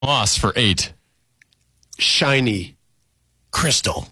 Moss for 8. Shiny. Crystal.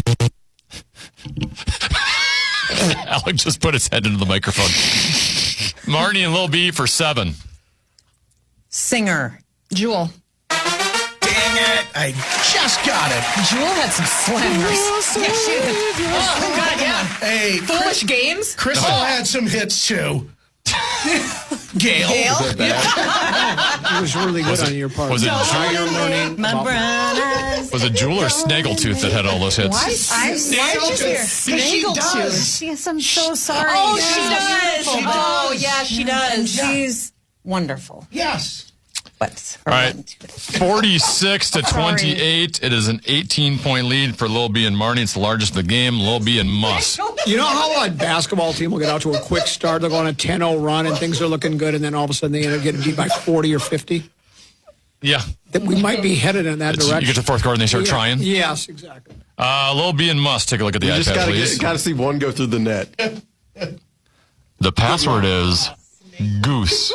Alec just put his head into the microphone. Marnie and Lil B for 7. Singer. Jewel. Dang it. I just got it. Jewel had some slammers. Yeah, she did. Oh, God, yeah. Hey, Foolish Games. Crystal had some hits, too. Gail. It was really good on your part. Was it Higher learning. My brown eyes. Was it Jewel or Snaggletooth that had all those hits? Snaggletooth. Yes, I'm so sorry. Oh, She's she does. beautiful. Oh, yeah, she does. She's wonderful. Yes. But All right, 46 to 28. It is an 18-point lead for Lil B and Marnie. It's the largest of the game. Lil B and Muss. You know how a basketball team will get out to a quick start, they'll go on a 10-0 run, and things are looking good, and then all of a sudden they end up getting beat by 40 or 50? Yeah. That we might be headed in that direction. You get to fourth quarter and they start trying. Yes, exactly. Lil B and Muss, take a look at the We iPad, just please. gotta see one go through the net. The password is Goose.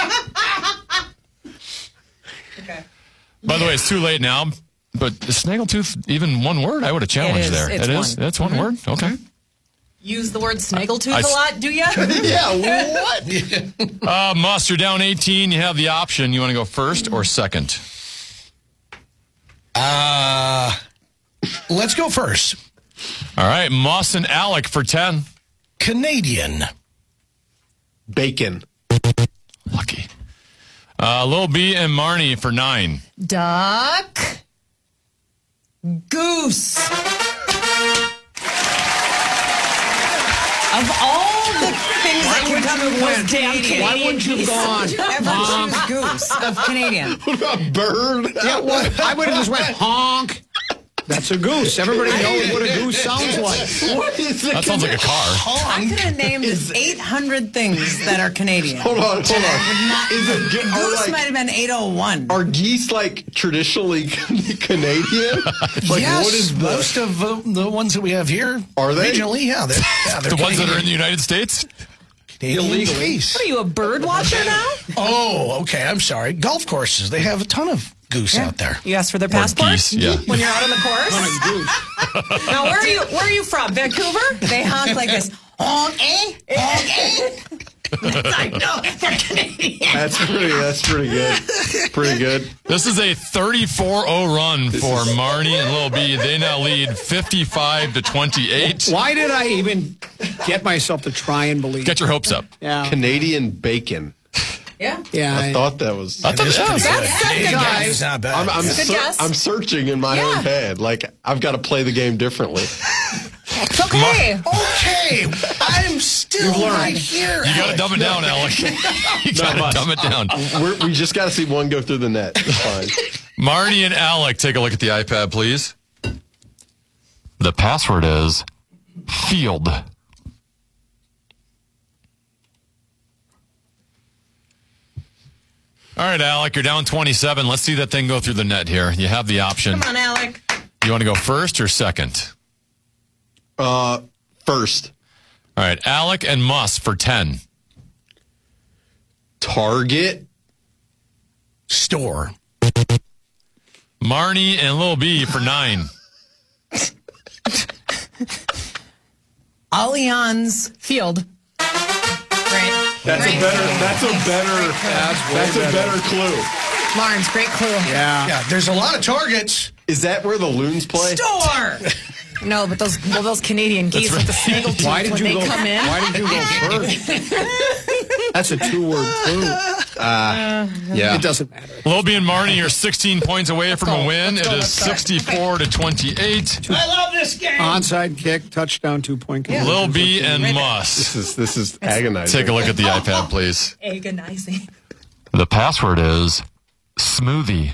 Okay. By the way, it's too late now, but is Snaggletooth even one word? I would have challenged It is. there. It's It one. is? It's one word? Okay. Use the word snaggletooth I- a lot, do you? Yeah, what? Muss, you're down 18. You have the option. You want to go first or second? Let's go first. All right, Muss and Alec for 10. Canadian. Bacon. Lucky. Lil B and Marnie for 9. Duck. Goose. Of all the things that would come with damn Canadian. Why wouldn't you have gone? Ever choose Goose of Canadian? What about bird? Yeah, what? I would have just went honk. That's a goose. Everybody knows what a goose sounds like. What is it? That sounds like a car. I could have named 800 things that are Canadian. Hold on. Is it Goose might have been 801. Are geese like traditionally Canadian? Like Yes, what is the most of the ones that we have here. Are they? Regionally, yeah. They're The ones that are in Canadian. the United States? Canadian geese. What are you, a bird watcher now? Oh, okay. I'm sorry. Golf courses. They have a ton of goose out there. You asked for their Or passport geese, yeah. when you're out on the course? Now, where are you from? Vancouver? They honk like this. Honk, eh? Honk, eh? I know. They're Canadian. That's pretty good. Pretty good. This is a 34-0 run for Marnie and Lil B. They now lead 55 to 28. Why did I even get myself to try and believe? Get your hopes up. Yeah. Canadian bacon. Yeah. Yeah. I thought that was. I thought It's pretty good. That's good, Canadian guys. is not bad. Good guess. I'm searching in my own head. Like I've got to play the game differently. It's okay. Okay, I'm still right here. You got to dumb it down, Alec. You got to dumb it down. We just got to see one go through the net. It's fine. Marnie and Alec, take a look at the iPad, please. The password is field. All right, Alec, you're down 27. Let's see that thing go through the net here. You have the option. Come on, Alec. You want to go first or second? First, All right, Alec and Muss for 10. Target. Store. Marnie and Lil B for 9. Allianz Field. Great. That's a better clue. Lawrence, great clue. Yeah. Yeah, there's a lot of targets. Is that where the loons play? Store. No, but those Canadian geese with the snaggletooth Why did when you they go? come in. Why did you go first? That's a 2-word clue. Yeah. It doesn't matter. Lil B and Marnie are 16 points away from a win. Let's go, It is let's go. 64 to 28. I love this game. Onside kick, touchdown, 2-point conversion. Lil B and Muss. This is agonizing. Take a look at the iPad, please. Agonizing. The password is smoothie.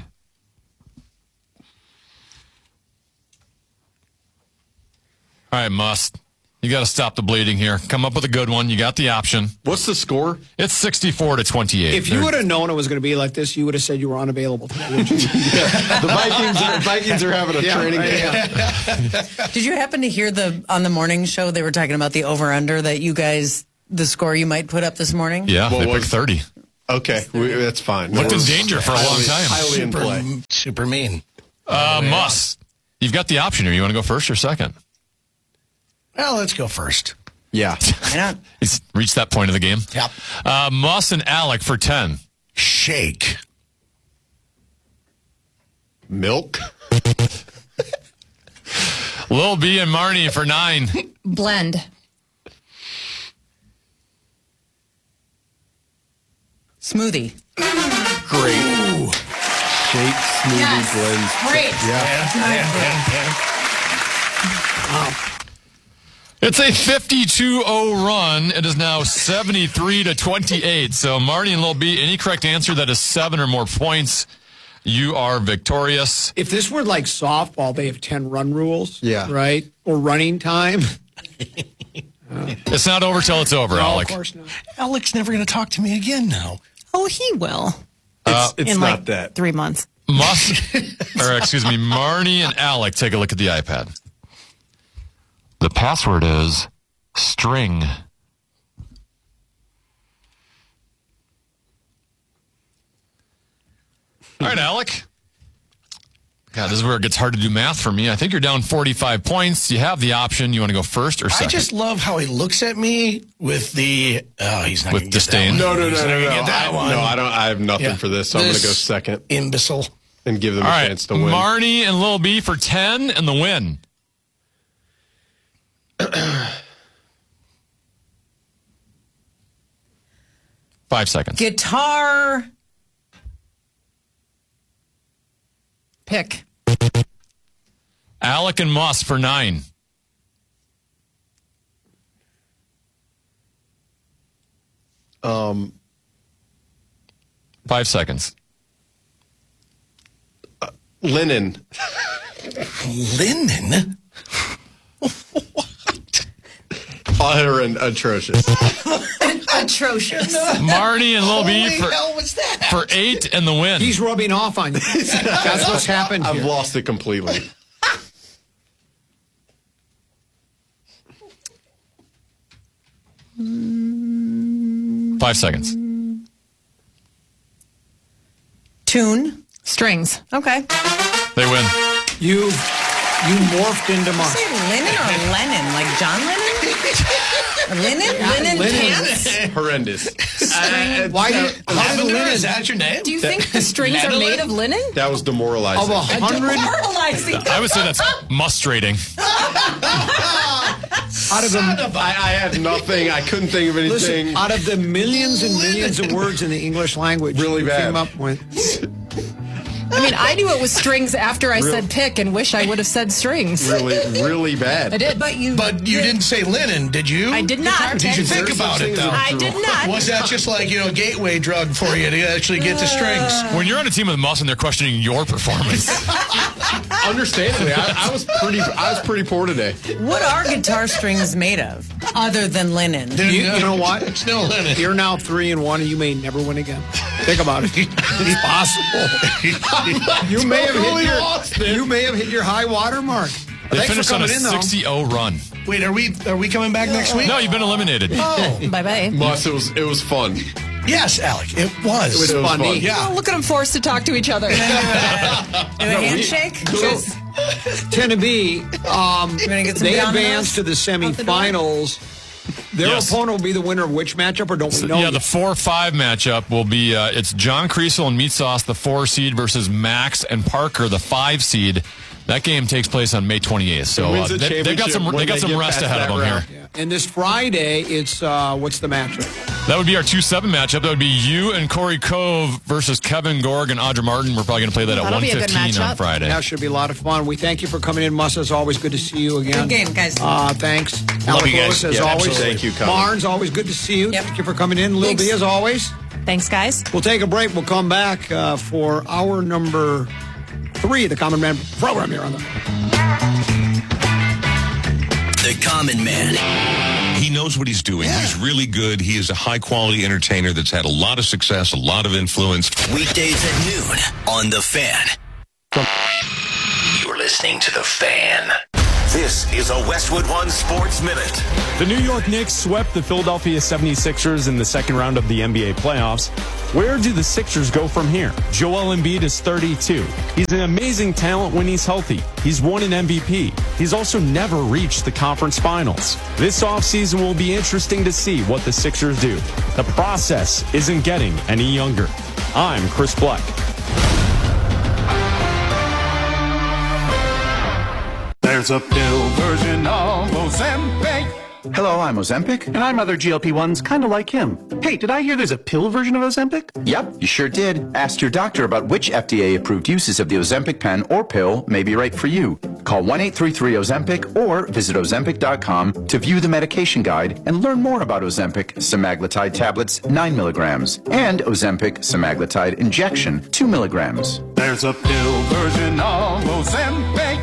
All right, Muss. You got to stop the bleeding here. Come up with a good one. You got the option. What's the score? It's 64 to 28. If you would have known it was going to be like this, you would have said you were unavailable today, wouldn't you? The Vikings are having a training camp. Did you happen to hear on the morning show they were talking about the over-under that you guys, the score you might put up this morning? Yeah, What they was- picked 30. Okay, that's fine. Looked in danger for a long time. Highly in play. Super mean. Muss, you've got the option here. You want to go first or second? Well, let's go first. Yeah. Why not? He's reached that point of the game. Yep. Muss and Alec for 10. Shake. Milk. Lil B and Marnie for 9. Blend. Smoothie. Great. Shake, smoothie, blends. Great. It's a 52-0 run. It is now 73-28. So Marty and Lil B, any correct answer that is 7 or more points, you are victorious. If this were like softball, they have 10 run rules. Yeah. Right? Or running time. It's not over till it's over, No, Alec. of course not. Alec's never going to talk to me again now. Oh, he will. It's In not like that. 3 months. Marnie and Alec, take a look at the iPad. The password is string. All right, Alec. God, this is where it gets hard to do math for me. I think you're down 45 points. You have the option. You want to go first or second? I just love how he looks at me with the, he's not With going to get disdain. that one. No. He's not gonna get that one. No, I have nothing Yeah. for this, so I'm going to go This second Imbecile. and give them All a right, chance to win. Marnie and Lil B for 10 and the win. Five seconds. Guitar. Pick. Alec and Muss for 9. Um, 5 seconds. linen. Linen? Utter and atrocious. Atrocious. Marnie and Lil B Holy hell was that? for 8 and the win. He's rubbing off on you. That's what's happened I've here. lost it completely. Five seconds. Tune. Strings. Okay. They win. You morphed into Muss. Say linen or Lennon? Like John Lennon? Linen? Linen pants? Horrendous. Why did Lavender, is that your name? Do you think the strings are made of linen? That was demoralizing. of 100 Demoralizing. I would say that's mustrating. out of the I had nothing. I couldn't think of anything. listen, out of the millions and millions of words in the English language, Really you bad. came up with I mean, I knew it was strings after I said pick and wish I would have said strings. really bad. I did. But you didn't say linen, did you? I did not. Did you think There's about such it, things though? as I did not. Was that just like, a gateway drug for you to actually get to strings? When you're on a team with Muss and they're questioning your performance, Understandably, I was pretty poor today. what are guitar strings made of other than linen? you know what? It's no linen. You're now 3-1, and you may never win again. Think about it. It's possible. You may have hit your high water mark. they Thanks finished for on a coming in, though. 60-0 run. Wait, are we coming back next week? No, you've been eliminated. Bye-bye. Plus, it was fun. Yes, Alec, it was. It was funny. Yeah. Oh, look at them forced to talk to each other. A handshake? Tennessee, gonna get some they dominoes advanced to the semifinals. Their Yes. opponent will be the winner of which matchup, or don't we know? Yeah, yet? the 4-5 matchup will be it's John Creasel and Meat Sauce, the 4 seed, versus Max and Parker, the 5 seed. That game takes place on May 28th. So wins the they got some championship when they get rest past ahead of that them round. here. And this Friday, it's what's the matchup? That would be our 2-7 matchup. That would be you and Corey Cove versus Kevin Gorg and Audra Martin. We're probably going to play that at That'll be a good 1:15 on matchup. Friday. That should be a lot of fun. We thank you for coming in, Muss. It's always good to see you again. Good game, guys. Thanks. Love Alec you guys. Lewis, as Yeah, always. absolutely. Thank you, Colin. Barnes, always good to see you. Yep. Thank you for coming in. Lil B, Thanks. as always. Thanks, guys. We'll take a break. We'll come back for hour number 3 of the Common Man program here on the... The Common Man. He knows what he's doing. He's really good. He is a high-quality entertainer that's had a lot of success, a lot of influence. Weekdays at noon on The Fan. You're listening to The Fan. This is a Westwood One Sports Minute. The New York Knicks swept the Philadelphia 76ers in the second round of the NBA playoffs. Where do the Sixers go from here? Joel Embiid is 32. He's an amazing talent when he's healthy. He's won an MVP. He's also never reached the conference finals. This offseason will be interesting to see what the Sixers do. The process isn't getting any younger. I'm Chris Black. There's a pill version of Ozempic. Hello, I'm Ozempic. And I'm other GLP-1s kind of like him. Hey, did I hear there's a pill version of Ozempic? Yep, you sure did. Ask your doctor about which FDA-approved uses of the Ozempic pen or pill may be right for you. Call 1-833-OZEMPIC or visit Ozempic.com to view the medication guide and learn more about Ozempic semaglutide tablets 9 milligrams and Ozempic semaglutide injection 2 milligrams. There's a pill version of Ozempic.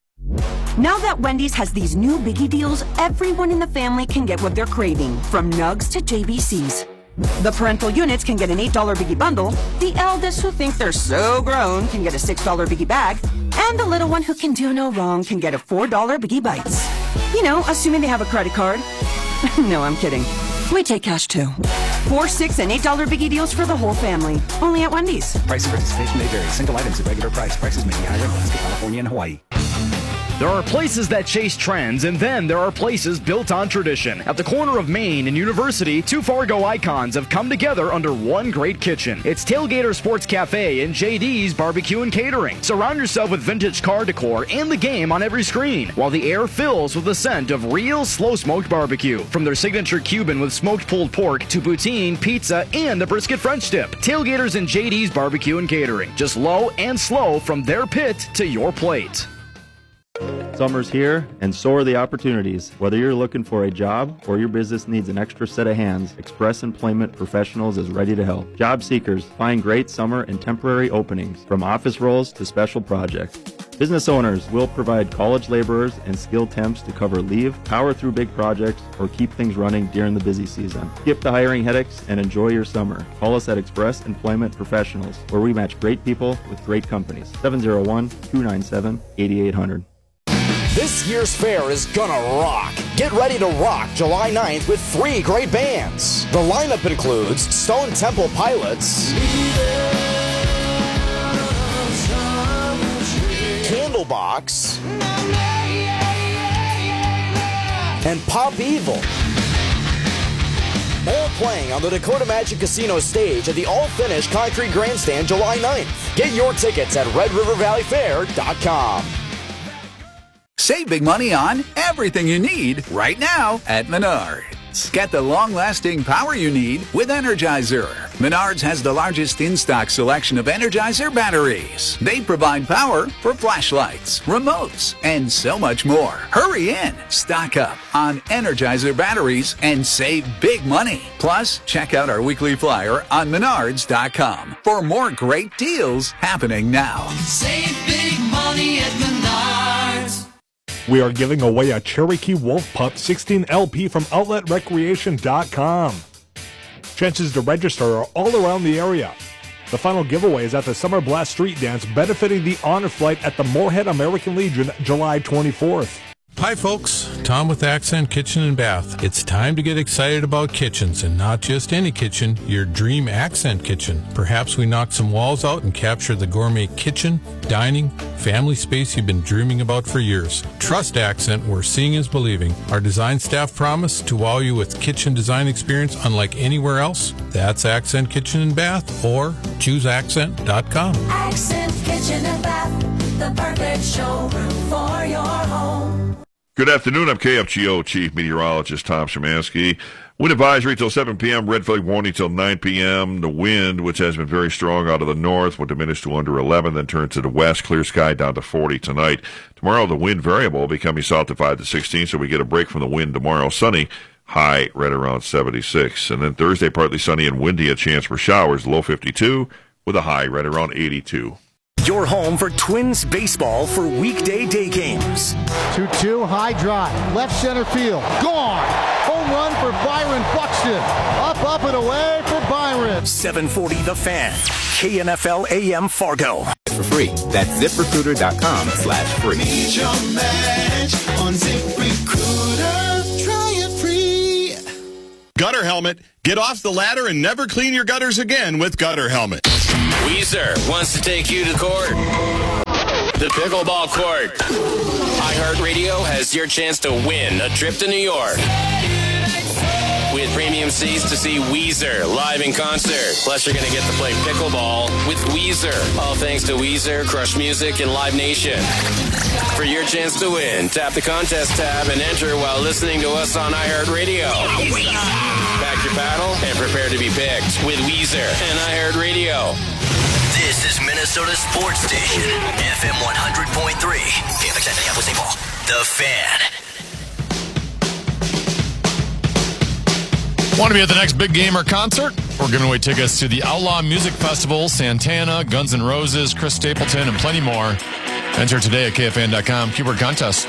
Now that Wendy's has these new biggie deals, everyone in the family can get what they're craving, from nugs to JBCs. The parental units can get an $8 biggie bundle, the eldest who think they're so grown can get a $6 biggie bag, and the little one who can do no wrong can get a $4 biggie bites. You know, assuming they have a credit card. No, I'm kidding. We take cash too. 4, 6, and $8 biggie deals for the whole family. Only at Wendy's. Price and participation may vary. Single items at regular price. Prices may be higher in Alaska, California, and Hawaii. There are places that chase trends, and then there are places built on tradition. At the corner of Main and University, two Fargo icons have come together under one great kitchen. It's Tailgater Sports Cafe and JD's Barbecue and Catering. Surround yourself with vintage car decor and the game on every screen, while the air fills with the scent of real slow-smoked barbecue. From their signature Cuban with smoked pulled pork to poutine, pizza, and a brisket French dip. Tailgaters and JD's Barbecue and Catering. Just low and slow from their pit to your plate. Summer's here, and so are the opportunities. Whether you're looking for a job or your business needs an extra set of hands, Express Employment Professionals is ready to help. Job seekers, find great summer and temporary openings, from office roles to special projects. Business owners will provide college laborers and skilled temps to cover leave, power through big projects, or keep things running during the busy season. Skip the hiring headaches and enjoy your summer. Call us at Express Employment Professionals, where we match great people with great companies. 701-297-8800. This year's fair is gonna rock. Get ready to rock July 9th with 3 great bands. The lineup includes Stone Temple Pilots, Candlebox, and Pop Evil. All playing on the Dakota Magic Casino stage at the all-finished concrete grandstand July 9th. Get your tickets at RedRiverValleyFair.com. Save big money on everything you need right now at Menards. Get the long-lasting power you need with Energizer. Menards has the largest in-stock selection of Energizer batteries. They provide power for flashlights, remotes, and so much more. Hurry in, stock up on Energizer batteries, and save big money. Plus, check out our weekly flyer on Menards.com for more great deals happening now. Save big money at Menards. We are giving away a Cherokee Wolf Pup 16 LP from OutletRecreation.com. Chances to register are all around the area. The final giveaway is at the Summer Blast Street Dance benefiting the Honor Flight at the Moorhead American Legion July 24th. Hi folks, Tom with Accent Kitchen and Bath. It's time to get excited about kitchens, and not just any kitchen, your dream Accent kitchen. Perhaps we knock some walls out and capture the gourmet kitchen, dining, family space you've been dreaming about for years. Trust Accent, where seeing is believing. Our design staff promise to wow you with kitchen design experience unlike anywhere else. That's Accent Kitchen and Bath, or chooseaccent.com. Accent Kitchen and Bath, the perfect showroom for your home. Good afternoon. I'm KFGO Chief Meteorologist Tom Szymanski. Wind advisory till 7 p.m. Red flag warning till 9 p.m. The wind, which has been very strong out of the north, will diminish to under 11, then turn to the west. Clear sky down to 40 tonight. Tomorrow, the wind variable becoming south to 5 to 16, so we get a break from the wind tomorrow. Sunny, high right around 76. And then Thursday, partly sunny and windy, a chance for showers, low 52, with a high right around 82. Your home for Twins baseball for weekday day games. 2-2, high drive, left center field, gone. Home run for Byron Buxton. Up and away for Byron. 740 The Fan, KNFL AM Fargo. For free. That's ZipRecruiter.com/free. Meet your match on ZipRecruiter. Try it free. Gutter Helmet. Get off the ladder and never clean your gutters again with Gutter Helmet. Weezer wants to take you to court. The pickleball court. iHeartRadio has your chance to win a trip to New York. With premium seats to see Weezer live in concert. Plus, you're going to get to play pickleball with Weezer. All thanks to Weezer, Crush Music, and Live Nation. For your chance to win, tap the contest tab and enter while listening to us on iHeartRadio. Pack your paddle and prepare to be picked with Weezer and iHeartRadio. This is Minnesota Sports Station, FM 100.3, KFXN Minneapolis, St. Paul. The Fan. Want to be at the next Big Game or concert? We're giving away tickets to the Outlaw Music Festival, Santana, Guns N' Roses, Chris Stapleton, and plenty more. Enter today at KFAN.com. Keyword contest.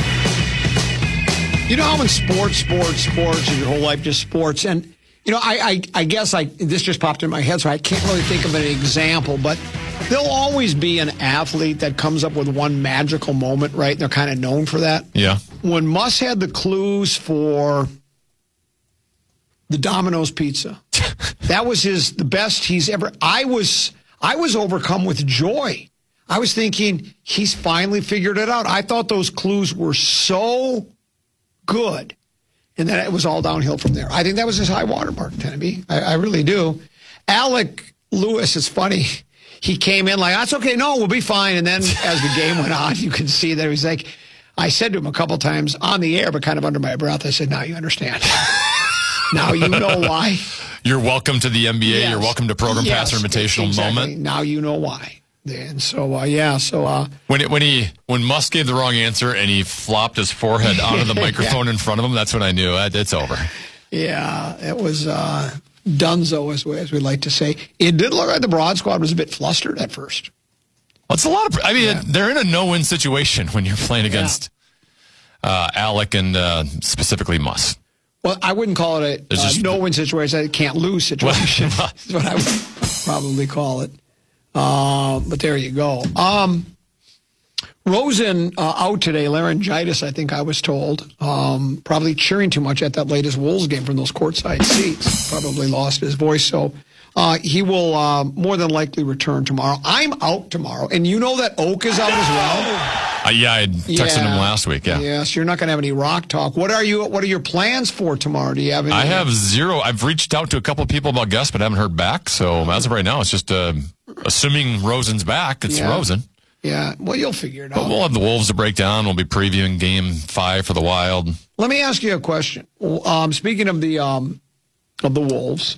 You know how in sports, and your whole life just sports. And, you know, I guess this just popped in my head, so I can't really think of an example, but there'll always be an athlete that comes up with one magical moment, right? And they're kind of known for that. Yeah. When Muss had the clues for the Domino's pizza, that was the best he's ever. I was overcome with joy. I was thinking he's finally figured it out. I thought those clues were so good, and then it was all downhill from there. I think that was his high water mark, Tenneby. I really do. Alec Lewis, it's funny. He came in like, that's okay, no, we'll be fine. And then as the game went on, you could see that he was like, I said to him a couple times on the air, but kind of under my breath, I said, now you understand. Now you know why. You're welcome to the NBA. Yes. You're welcome to Program Passer Invitational exactly. moment. Now you know why. And so, when Musk gave the wrong answer and he flopped his forehead onto the microphone in front of him, that's when I knew it's over. Yeah, it was dunzo, as we like to say. It did look like the Broad Squad was a bit flustered at first. Well, it's a lot of. They're in a no-win situation when you're playing against Alec and specifically Musk. Well, I wouldn't call it a no-win situation. A can't-lose situation. That's what I would probably call it. But there you go. Rosen out today, laryngitis, I think I was told. Probably cheering too much at that latest Wolves game from those courtside seats. Probably lost his voice. So he will more than likely return tomorrow. I'm out tomorrow. And you know that Oak is out as well? I texted him last week, yeah. Yeah, so you're not going to have any rock talk. What are your plans for tomorrow? Do you have any? I have zero. I've reached out to a couple of people about guests, but haven't heard back. So as of right now, it's just assuming Rosen's back. It's Rosen. Yeah, well, you'll figure it out. But we'll have the Wolves to break down. We'll be previewing Game 5 for the Wild. Let me ask you a question. Speaking of the Wolves,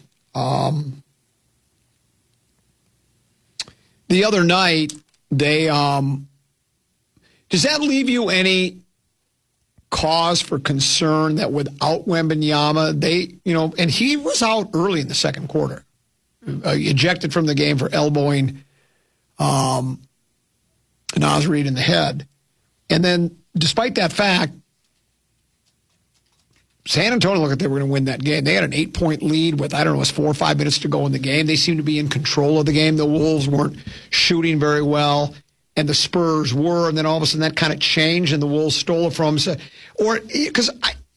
the other night they does that leave you any cause for concern that without Wembanyama, and he was out early in the second quarter, ejected from the game for elbowing Naz Reid in the head. And then, despite that fact, San Antonio looked like they were going to win that game. They had an 8-point lead with, it was 4 or 5 minutes to go in the game. They seemed to be in control of the game. The Wolves weren't shooting very well, and the Spurs were. And then all of a sudden that kind of changed, and the Wolves stole it from them. Because,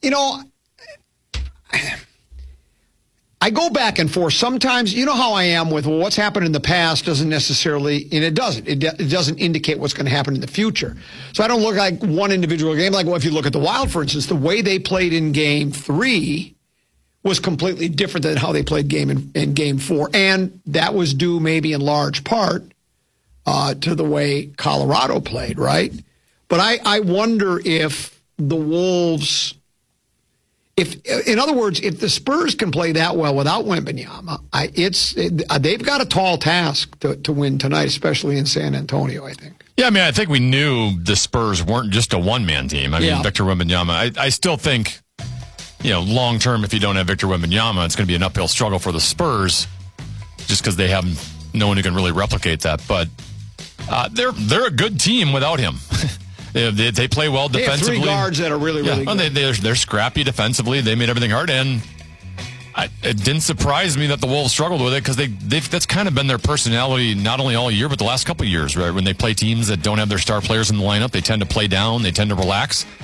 I go back and forth. Sometimes, you know how I am with what's happened in the past doesn't necessarily, and it doesn't. It doesn't indicate what's going to happen in the future. So I don't look like one individual game. Like, if you look at the Wild, for instance, the way they played in Game 3 was completely different than how they played in Game 4. And that was due maybe in large part to the way Colorado played, right? But I wonder if the Wolves... in other words, if the Spurs can play that well without Wembanyama, they've got a tall task to win tonight, especially in San Antonio, I think. Yeah, I think we knew the Spurs weren't just a one-man team. Victor Wembanyama, I still think, long-term, if you don't have Victor Wembanyama, it's going to be an uphill struggle for the Spurs just because they have no one who can really replicate that. But they're a good team without him. They play well defensively. They have 3 guards that are really, really good. They're scrappy defensively. They made everything hard, and it didn't surprise me that the Wolves struggled with it because that's kind of been their personality not only all year but the last couple of years. Right, when they play teams that don't have their star players in the lineup, they tend to play down. They tend to relax.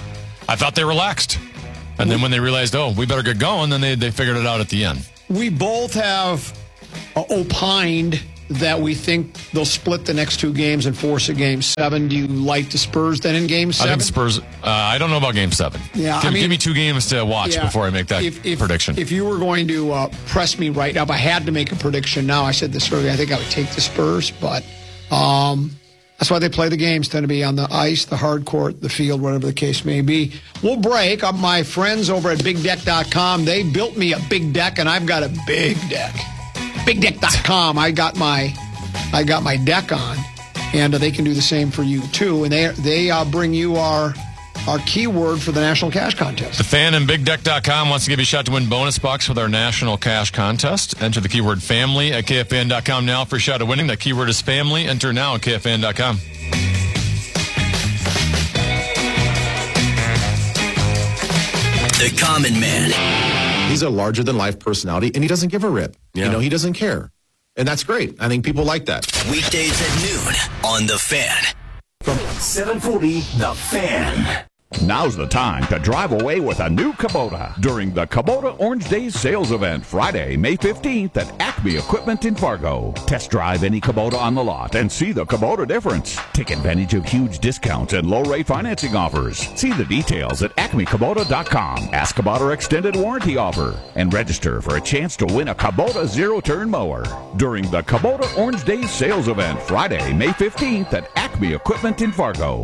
I thought they relaxed. And then when they realized, we better get going, then they figured it out at the end. We both have opined that we think they'll split the next 2 games and force a Game 7. Do you like the Spurs then in Game 7? I think Spurs, I don't know about Game 7. Yeah, give me 2 games to watch before I make that prediction. If you were going to press me right now, if I had to make a prediction now, I said this earlier, I think I would take the Spurs, but that's why they play the games, tend to be on the ice, the hard court, the field, whatever the case may be. We'll break. My friends over at BigDeck.com, they built me a big deck, and I've got a big deck. BigDeck.com, I got my deck on, and they can do the same for you too. And they bring you our keyword for the National Cash Contest. The Fan and BigDeck.com wants to give you a shot to win bonus bucks with our National Cash Contest. Enter the keyword family at KFAN.com now for a shot at winning. That keyword is family. Enter now at KFAN.com. The Common Man. He's a larger-than-life personality, and he doesn't give a rip. Yeah. He doesn't care. And that's great. I think people like that. Weekdays at noon on The Fan. From 740, The Fan. Now's the time to drive away with a new Kubota during the Kubota Orange Days sales event Friday, May 15th at Acme Equipment in Fargo. Test drive any Kubota on the lot and see the Kubota difference. Take advantage of huge discounts and low-rate financing offers. See the details at acmekubota.com. Ask about our extended warranty offer and register for a chance to win a Kubota zero-turn mower during the Kubota Orange Days sales event Friday, May 15th at Acme Equipment in Fargo.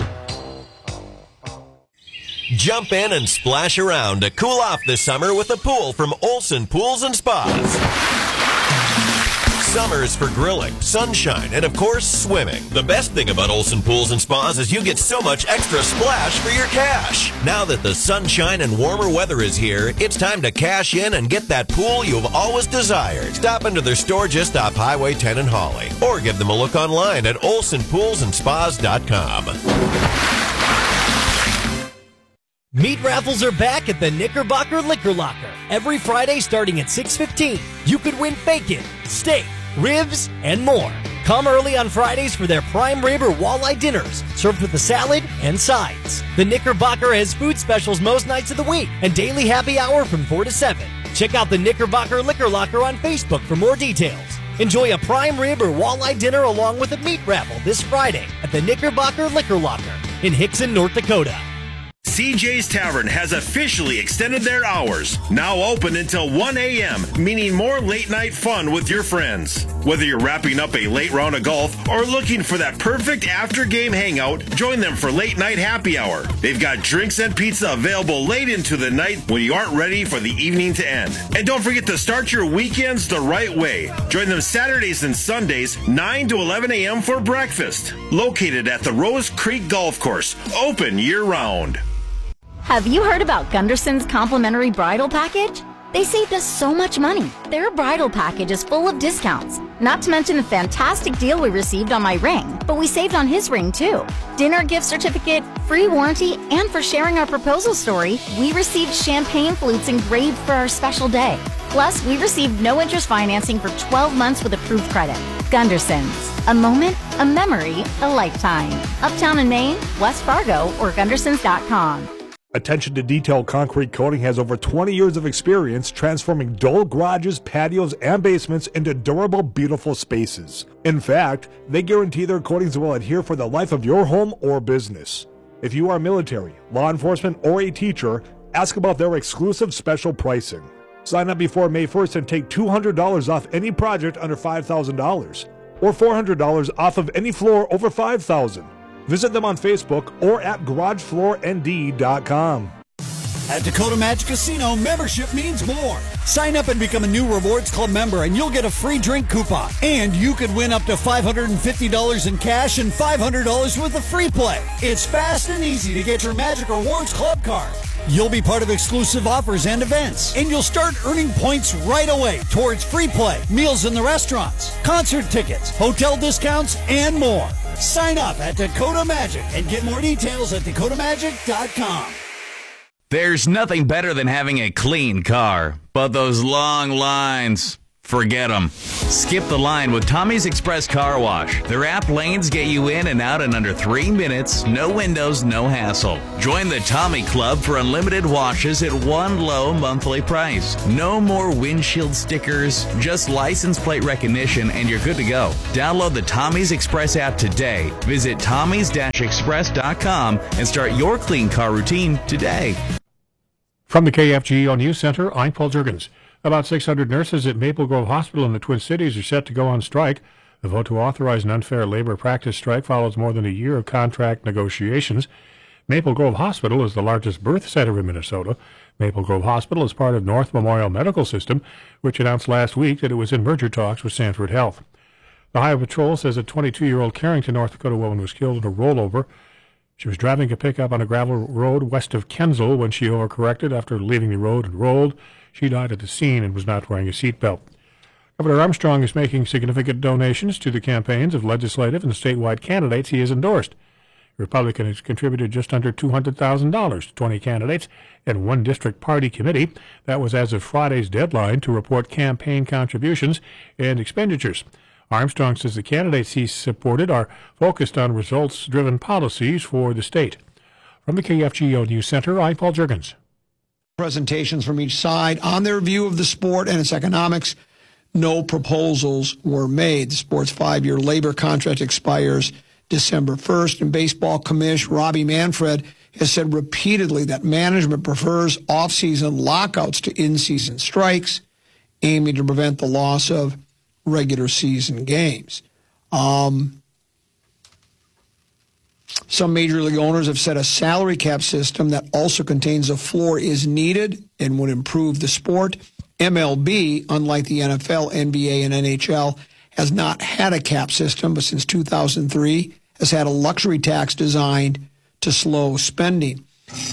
Jump in and splash around to cool off this summer with a pool from Olson Pools and Spas. Summer's for grilling, sunshine, and of course, swimming. The best thing about Olson Pools and Spas is you get so much extra splash for your cash. Now that the sunshine and warmer weather is here, it's time to cash in and get that pool you've always desired. Stop into their store just off Highway 10 in Hawley, or give them a look online at olsonpoolsandspas.com. Meat raffles are back at the Knickerbocker Liquor Locker. Every Friday starting at 6:15, you could win bacon, steak, ribs, and more. Come early on Fridays for their prime rib or walleye dinners, served with a salad and sides. The Knickerbocker has food specials most nights of the week and daily happy hour from 4 to 7. Check out the Knickerbocker Liquor Locker on Facebook for more details. Enjoy a prime rib or walleye dinner along with a meat raffle this Friday at the Knickerbocker Liquor Locker in Hickson, North Dakota. CJ's Tavern has officially extended their hours, now open until 1 a.m., meaning more late-night fun with your friends. Whether you're wrapping up a late round of golf or looking for that perfect after-game hangout, join them for late-night happy hour. They've got drinks and pizza available late into the night when you aren't ready for the evening to end. And don't forget to start your weekends the right way. Join them Saturdays and Sundays, 9 to 11 a.m. for breakfast. Located at the Rose Creek Golf Course, open year-round. Have you heard about Gunderson's complimentary bridal package? They saved us so much money. Their bridal package is full of discounts. Not to mention the fantastic deal we received on my ring, but we saved on his ring too. Dinner gift certificate, free warranty, and for sharing our proposal story, we received champagne flutes engraved for our special day. Plus, we received no interest financing for 12 months with approved credit. Gunderson's. A moment, a memory, a lifetime. Uptown in Maine, West Fargo, or Gundersons.com. Attention to Detail Concrete Coating has over 20 years of experience transforming dull garages, patios, and basements into durable, beautiful spaces. In fact, they guarantee their coatings will adhere for the life of your home or business. If you are military, law enforcement, or a teacher, ask about their exclusive special pricing. Sign up before May 1st and take $200 off any project under $5,000 or $400 off of any floor over $5,000. Visit them on Facebook or at GarageFloorND.com. At Dakota Magic Casino, membership means more. Sign up and become a new Rewards Club member and you'll get a free drink coupon. And you could win up to $550 in cash and $500 worth of free play. It's fast and easy to get your Magic Rewards Club card. You'll be part of exclusive offers and events, and you'll start earning points right away towards free play, meals in the restaurants, concert tickets, hotel discounts, and more. Sign up at Dakota Magic and get more details at dakotamagic.com. There's nothing better than having a clean car, but those long lines. Forget them. Skip the line with Tommy's Express Car Wash. Their app lanes get you in and out in under 3 minutes. No windows, no hassle. Join the Tommy Club for unlimited washes at one low monthly price. No more windshield stickers, just license plate recognition, and you're good to go. Download the Tommy's Express app today. Visit tommys-express.com and start your clean car routine today. From the KFGO News Center, I'm Paul Jurgens. About 600 nurses at Maple Grove Hospital in the Twin Cities are set to go on strike. The vote to authorize an unfair labor practice strike follows more than a year of contract negotiations. Maple Grove Hospital is the largest birth center in Minnesota. Maple Grove Hospital is part of North Memorial Medical System, which announced last week that it was in merger talks with Sanford Health. The Highway Patrol says a 22-year-old Carrington, North Dakota woman was killed in a rollover. She was driving a pickup on a gravel road west of Kensel when she overcorrected after leaving the road and rolled. She died at the scene and was not wearing a seatbelt. Governor Armstrong is making significant donations to the campaigns of legislative and statewide candidates he has endorsed. The Republican has contributed just under $200,000 to 20 candidates and one district party committee. That was as of Friday's deadline to report campaign contributions and expenditures. Armstrong says the candidates he supported are focused on results-driven policies for the state. From the KFGO News Center, I'm Paul Jurgens. Presentations from each side on their view of the sport and its economics. No proposals were made. The sport's 5-year labor contract expires December 1st, and baseball commissioner Robbie Manfred has said repeatedly that management prefers off-season lockouts to in-season strikes, aiming to prevent the loss of regular season games. Some major league owners have said a salary cap system that also contains a floor is needed and would improve the sport. MLB, unlike the NFL, NBA, and NHL, has not had a cap system, but since 2003 has had a luxury tax designed to slow spending.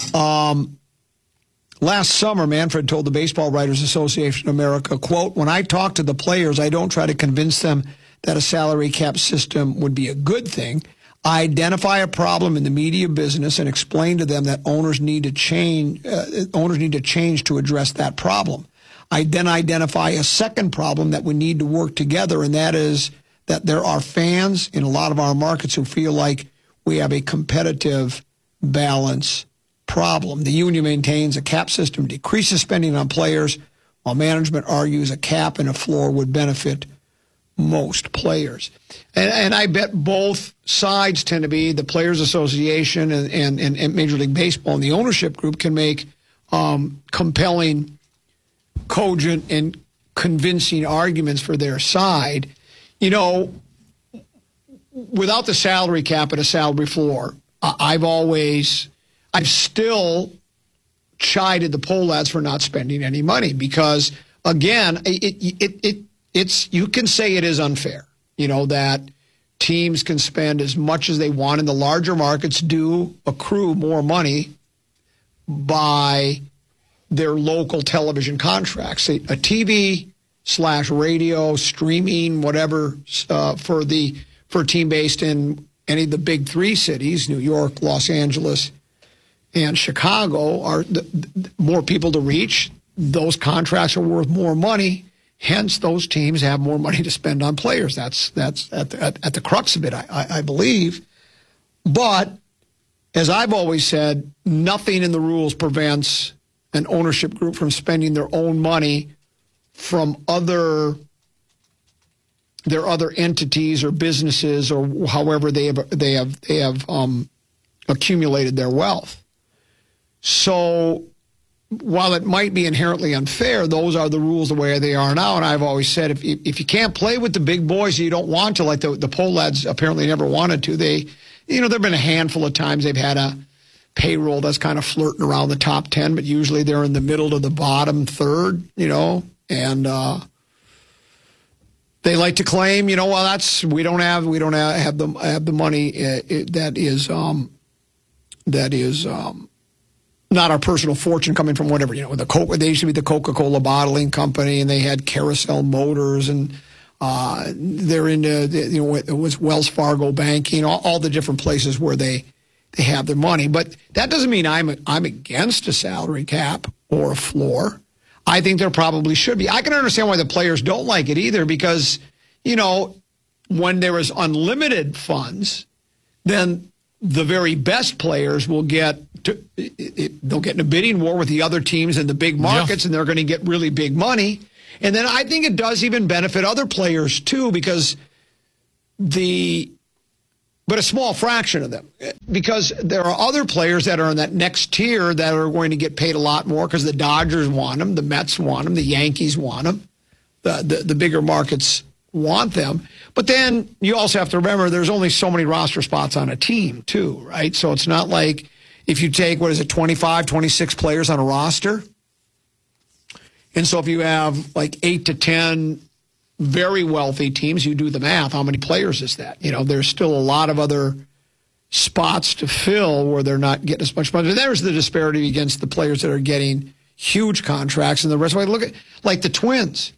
Last summer, Manfred told the Baseball Writers Association of America, quote, "When I talk to the players, I don't try to convince them that a salary cap system would be a good thing. I identify a problem in the media business and explain to them that owners need to change to address that problem. I then identify a second problem that we need to work together, and that is that there are fans in a lot of our markets who feel like we have a competitive balance problem. The union maintains a cap system decreases spending on players, while management argues a cap and a floor would benefit most players." And I bet both sides tend to be, the Players Association and Major League Baseball and the ownership group can make compelling, cogent, and convincing arguments for their side. You know, without the salary cap and a salary floor, I've still chided the poll ads for not spending any money because, again, it's you can say it is unfair, you know, that teams can spend as much as they want, and the larger markets do accrue more money by their local television contracts. A TV/radio, streaming, whatever, for a team based in any of the big three cities, New York, Los Angeles, and Chicago, are more people to reach. Those contracts are worth more money. Hence, those teams have more money to spend on players. That's at the crux of it, I believe. But as I've always said, nothing in the rules prevents an ownership group from spending their own money from their other entities or businesses or however they have accumulated their wealth. So while it might be inherently unfair, those are the rules the way they are now. And I've always said, if you can't play with the big boys, you don't want to, like the poll lads apparently never wanted to. There have been a handful of times they've had a payroll that's kind of flirting around the top 10, but usually they're in the middle to the bottom third, and they like to claim, well, we don't have the money that is not our personal fortune coming from whatever, they used to be the Coca-Cola bottling company, and they had Carousel Motors, and they're into, it was Wells Fargo banking, all the different places where they have their money. But that doesn't mean I'm against a salary cap or a floor. I think there probably should be. I can understand why the players don't like it either because, when there is unlimited funds, then the very best players will they'll get in a bidding war with the other teams in the big markets, and they're going to get really big money. And then I think it does even benefit other players too, because but a small fraction of them, because there are other players that are in that next tier that are going to get paid a lot more because the Dodgers want them, the Mets want them, the Yankees want them, the bigger markets want them. But then you also have to remember there's only so many roster spots on a team too, right? So it's not like if you take, 25, 26 players on a roster. And so if you have like 8 to 10 very wealthy teams, you do the math. How many players is that? There's still a lot of other spots to fill where they're not getting as much money. There's the disparity against the players that are getting huge contracts and the rest. Look at like the Twins.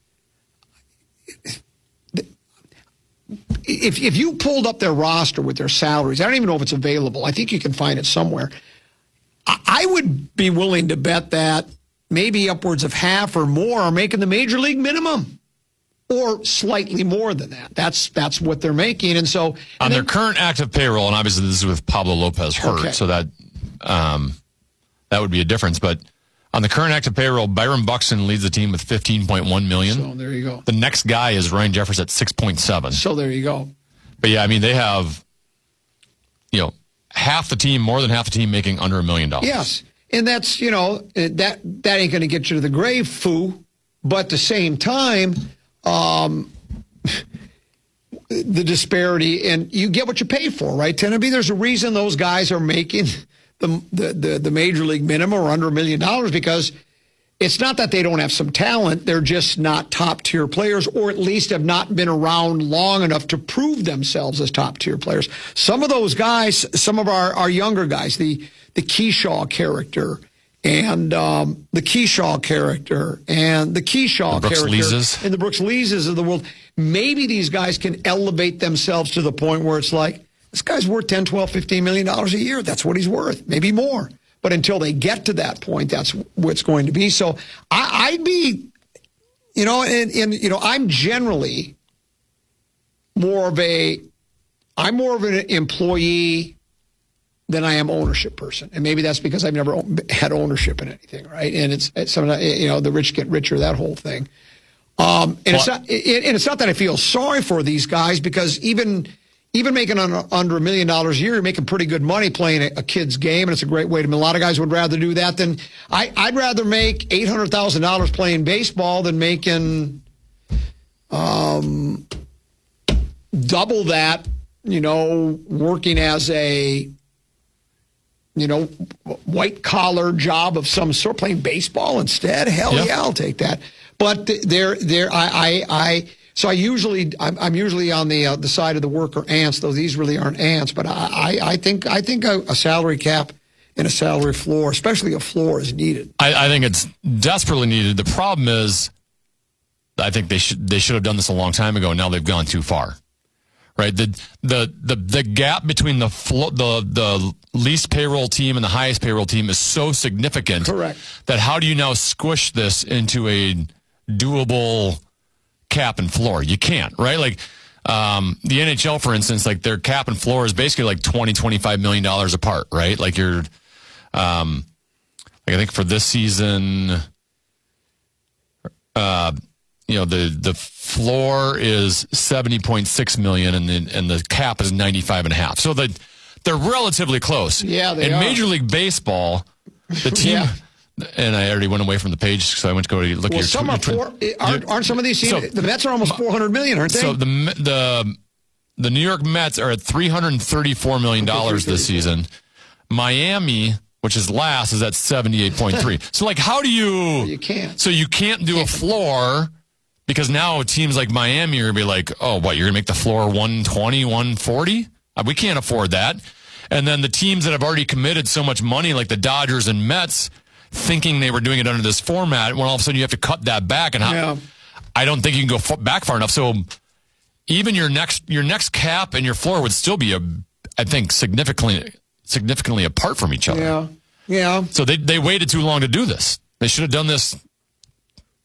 If you pulled up their roster with their salaries, I don't even know if it's available. I think you can find it somewhere. I would be willing to bet that maybe upwards of half or more are making the major league minimum. Or slightly more than that. That's what they're making. And so on their current active payroll, and obviously this is with Pablo Lopez hurt, so that would be a difference. But on the current active payroll, Byron Buxton leads the team with $15.1 million. So there you go. The next guy is Ryan Jeffers at $6.7. So there you go. But yeah, I mean they have, half the team, more than half the team making under $1 million. Yes, and that's that ain't going to get you to the grave, foo. But at the same time. The disparity, and you get what you pay for, right, Tenneby? There's a reason those guys are making the major league minimum or under $1 million because it's not that they don't have some talent. They're just not top-tier players, or at least have not been around long enough to prove themselves as top-tier players. Some of those guys, some of our younger guys, the Keyshaw character, and the Keyshaw character, and the Keyshaw Brooks character, Leases. and the Brooks Leases of the world. Maybe these guys can elevate themselves to the point where it's like, this guy's worth $10, $12, $15 million a year. That's what he's worth, maybe more. But until they get to that point, that's what's going to be. So I'd be, I'm generally more of an employee than I am ownership person. And maybe that's because I've never had ownership in anything, right? And it's sometimes, the rich get richer, that whole thing. It's not that I feel sorry for these guys, because even making under $1 million a year, you're making pretty good money playing a kid's game, and it's a great way to. A lot of guys would rather do that than I'd rather make $800,000 playing baseball than making double that, working as a white collar job of some sort, playing baseball instead. Hell yeah, I'll take that. But I'm usually on the side of the worker ants, though these really aren't ants. But I think a salary cap and a salary floor, especially a floor, is needed. I think it's desperately needed. The problem is, I think they should have done this a long time ago. Now they've gone too far. Right, the gap between the least payroll team and the highest payroll team is so significant. Correct. That how do you now squish this into a doable cap and floor? You can't, right? Like the NHL, for instance, like their cap and floor is basically like $20-25 million apart, right? Like you're, I think for this season, the floor is $70.6 million and the cap is $95.5. So they're relatively close. Yeah, they in are. Major League Baseball, the team, and I already went away from the page, so I went to go look at your tweet. Aren't some of these teams? The Mets are almost $400 million, aren't they? So the New York Mets are at $334 million this season. Miami, which is last, is at 78.3. So, like, how do you? You can't. So you can't do a floor, because now teams like Miami are going to be like, oh, what, you're going to make the floor 120, 140? We can't afford that. And then the teams that have already committed so much money, like the Dodgers and Mets, thinking they were doing it under this format, when all of a sudden you have to cut that back. And I don't think you can go back far enough. So even your next cap and your floor would still be, I think, significantly apart from each other. Yeah. So they waited too long to do this. They should have done this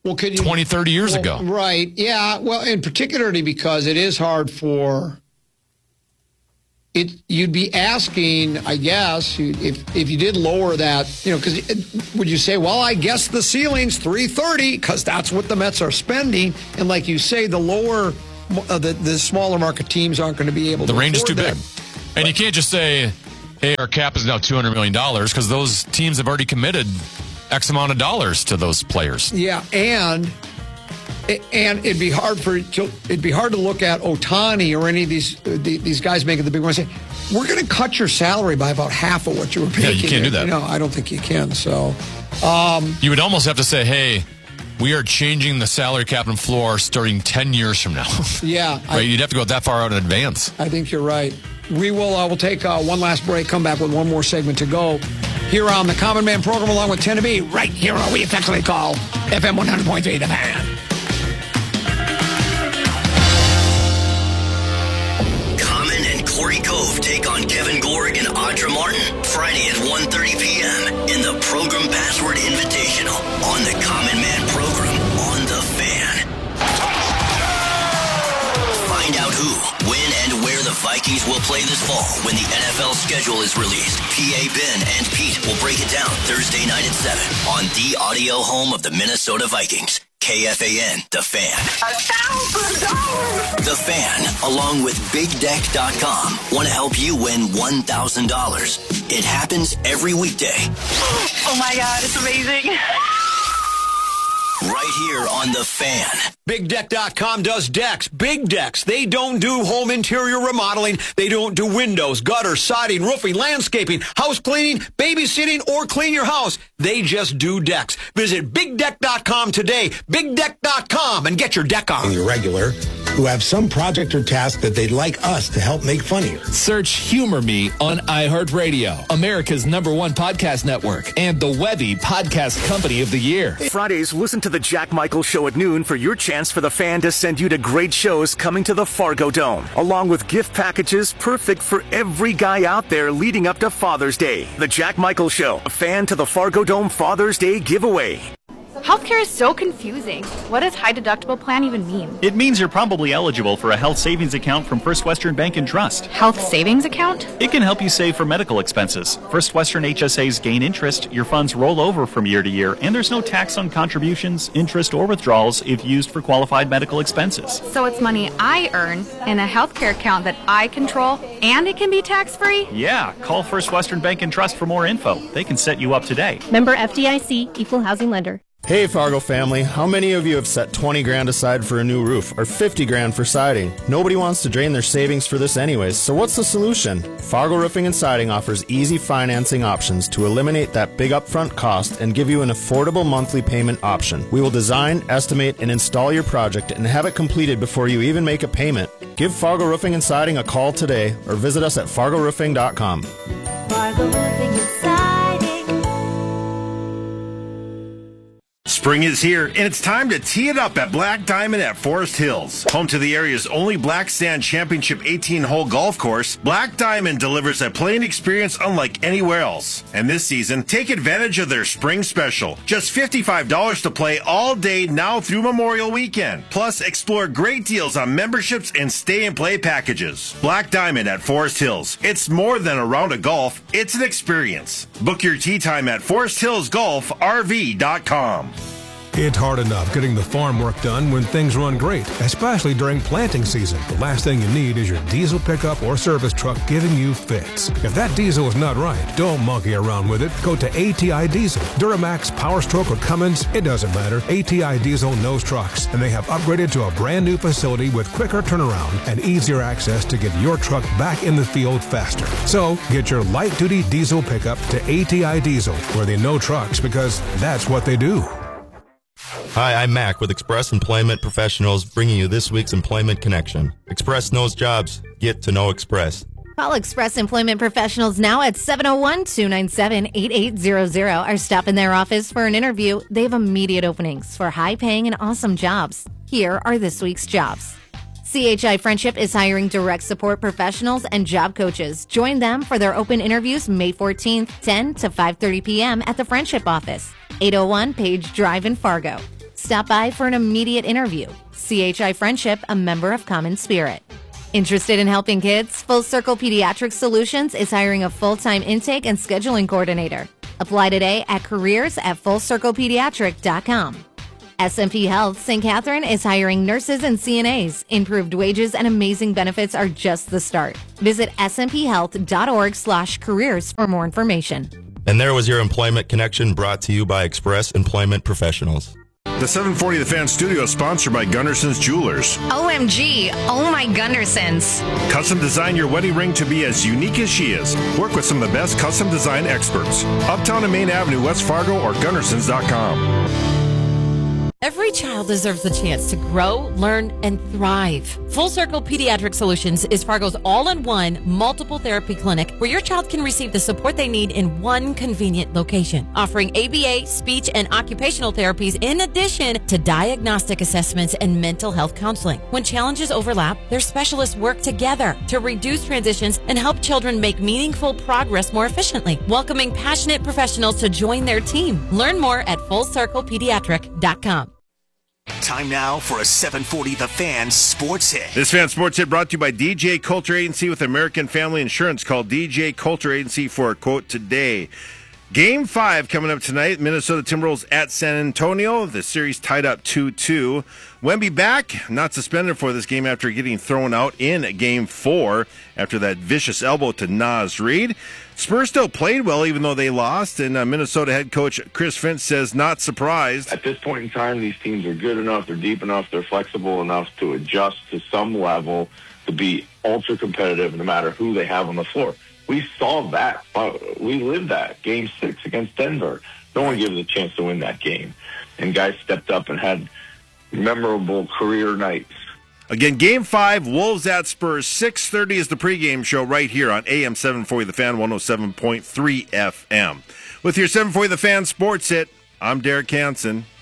Well, could you, 20, 30 years ago. Right. Yeah. Well, and particularly because it is hard for it. You'd be asking, I guess, if you did lower that, because would you say, well, I guess the ceiling's $330 because that's what the Mets are spending, and like you say, the lower, the smaller market teams aren't going to be able. The to range is too that. big, and you can't just say, hey, our cap is now $200 million because those teams have already committed X amount of dollars to those players. Yeah, and it'd be hard to look at Ohtani or any of these guys making the big ones and say, we're going to cut your salary by about half of what you were making. Yeah, you can't do that. I don't think you can. So you would almost have to say, hey, we are changing the salary cap and floor starting 10 years from now. Yeah. Right? You'd have to go that far out in advance. I think you're right. We will we'll take one last break, come back with one more segment to go here on the Common Man program along with 10 to B right here on what we affectionately call FM 100.3 The Fan. Common and Corey Cove take on Kevin Gorg and Audra Martin Friday at 1:30 p.m. in the Program Password Invitational on the Common Man program on The Fan. Find out who, when, and where the Vikings will play this fall when the NFL schedule is released. PA Ben and Pete will break it down Thursday night at 7 on the audio home of the Minnesota Vikings. KFAN, The Fan. $1,000! The Fan, along with BigDeck.com, want to help you win $1,000. It happens every weekday. Oh my God, it's amazing. Right here on The Fan. BigDeck.com does decks. Big decks. They don't do home interior remodeling. They don't do windows, gutters, siding, roofing, landscaping, house cleaning, babysitting, or clean your house. They just do decks. Visit BigDeck.com today. BigDeck.com and get your deck on. Irregular, who have some project or task that they'd like us to help make funnier. Search Humor Me on iHeartRadio, America's #1 podcast network, and the Webby Podcast Company of the Year. Fridays, listen to the Jack Michaels Show at noon for your chance for the Fan to send you to great shows coming to the Fargo Dome, along with gift packages perfect for every guy out there leading up to Father's Day. The Jack Michaels Show, a Fan to the Fargo Dome Father's Day giveaway. Healthcare is so confusing. What does high deductible plan even mean? It means you're probably eligible for a health savings account from First Western Bank and Trust. Health savings account? It can help you save for medical expenses. First Western HSAs gain interest, your funds roll over from year to year, and there's no tax on contributions, interest, or withdrawals if used for qualified medical expenses. So it's money I earn in a healthcare account that I control, and it can be tax-free? Yeah, call First Western Bank and Trust for more info. They can set you up today. Member FDIC, Equal Housing Lender. Hey Fargo family, how many of you have set 20 grand aside for a new roof or 50 grand for siding? Nobody wants to drain their savings for this anyways, so what's the solution? Fargo Roofing and Siding offers easy financing options to eliminate that big upfront cost and give you an affordable monthly payment option. We will design, estimate, and install your project and have it completed before you even make a payment. Give Fargo Roofing and Siding a call today or visit us at fargoroofing.com. Fargo Roofing and Siding. Spring is here, and it's time to tee it up at Black Diamond at Forest Hills. Home to the area's only Black Sand Championship 18-hole golf course, Black Diamond delivers a playing experience unlike anywhere else. And this season, take advantage of their spring special. Just $55 to play all day now through Memorial Weekend. Plus, explore great deals on memberships and stay-and-play packages. Black Diamond at Forest Hills. It's more than a round of golf, it's an experience. Book your tee time at ForestHillsGolfRV.com. It's hard enough getting the farm work done when things run great, especially during planting season. The last thing you need is your diesel pickup or service truck giving you fits. If that diesel is not right, don't monkey around with it. Go to ATI Diesel. Duramax, Power Stroke, or Cummins, it doesn't matter. ATI Diesel knows trucks, and they have upgraded to a brand new facility with quicker turnaround and easier access to get your truck back in the field faster. So, get your light-duty diesel pickup to ATI Diesel, where they know trucks because that's what they do. Hi, I'm Mac with Express Employment Professionals, bringing you this week's Employment Connection. Express knows jobs. Get to know Express. Call Express Employment Professionals now at 701-297-8800 or stop in their office for an interview. They have immediate openings for high-paying and awesome jobs. Here are this week's jobs. CHI Friendship is hiring direct support professionals and job coaches. Join them for their open interviews May 14th, 10 to 5:30 p.m. at the Friendship office, 801 Page Drive in Fargo. Stop by for an immediate interview. CHI Friendship, a member of Common Spirit. Interested in helping kids? Full Circle Pediatric Solutions is hiring a full-time intake and scheduling coordinator. Apply today at careers@fullcirclepediatric.com. SMP Health St. Catherine is hiring nurses and CNAs. Improved wages and amazing benefits are just the start. Visit smphealth.org/careers for more information. And there was your Employment Connection, brought to you by Express Employment Professionals. The 740 The Fan studio is sponsored by Gunderson's Jewelers. OMG, oh my Gundersons. Custom design your wedding ring to be as unique as she is. Work with some of the best custom design experts. Uptown and Main Avenue, West Fargo, or Gundersons.com. Every child deserves the chance to grow, learn, and thrive. Full Circle Pediatric Solutions is Fargo's all-in-one multiple therapy clinic where your child can receive the support they need in one convenient location, offering ABA, speech, and occupational therapies in addition to diagnostic assessments and mental health counseling. When challenges overlap, their specialists work together to reduce transitions and help children make meaningful progress more efficiently, welcoming passionate professionals to join their team. Learn more at fullcirclepediatric.com. Time now for a 740 The Fan Sports Hit. This Fan Sports Hit brought to you by DJ Coulter Agency with American Family Insurance. Call DJ Coulter Agency for a quote today. Game 5 coming up tonight. Minnesota Timberwolves at San Antonio. The series tied up 2-2. Wemby back, not suspended for this game after getting thrown out in Game 4 after that vicious elbow to Naz Reid. Spurs still played well even though they lost, and Minnesota head coach Chris Finch says not surprised. At this point in time, these teams are good enough, they're deep enough, they're flexible enough to adjust to some level to be ultra competitive no matter who they have on the floor. We saw that. We lived that. Game 6 against Denver. No one gives a chance to win that game. And guys stepped up and had memorable career nights. Again, Game 5, Wolves at Spurs. 6:30 is the pregame show right here on AM 740 The Fan, 107.3 FM. With your 740 The Fan Sports Hit, I'm Derek Hansen.